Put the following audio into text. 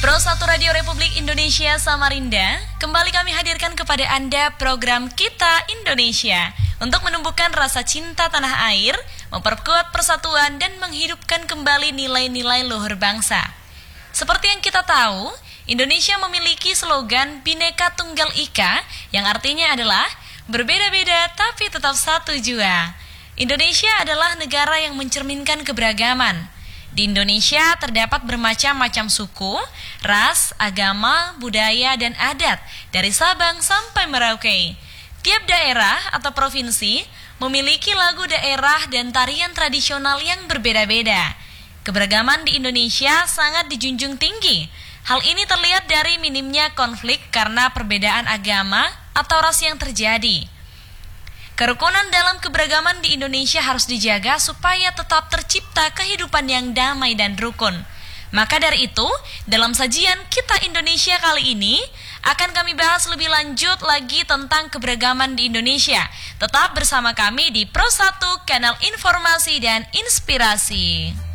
Pro 1 Radio Republik Indonesia Samarinda, kembali kami hadirkan kepada Anda program Kita Indonesia untuk menumbuhkan rasa cinta tanah air, memperkuat persatuan dan menghidupkan kembali nilai-nilai luhur bangsa. Seperti yang kita tahu, Indonesia memiliki slogan Bhinneka Tunggal Ika yang artinya adalah berbeda-beda tapi tetap satu jua. Indonesia adalah negara yang mencerminkan keberagaman. Di Indonesia terdapat bermacam-macam suku, ras, agama, budaya, dan adat dari Sabang sampai Merauke. Tiap daerah atau provinsi memiliki lagu daerah dan tarian tradisional yang berbeda-beda. Keberagaman di Indonesia sangat dijunjung tinggi. Hal ini terlihat dari minimnya konflik karena perbedaan agama atau ras yang terjadi. Kerukunan dalam keberagaman di Indonesia harus dijaga supaya tetap tercipta kehidupan yang damai dan rukun. Maka dari itu, dalam sajian Kita Indonesia kali ini, akan kami bahas lebih lanjut lagi tentang keberagaman di Indonesia. Tetap bersama kami di Pro 1, Kanal Informasi dan Inspirasi.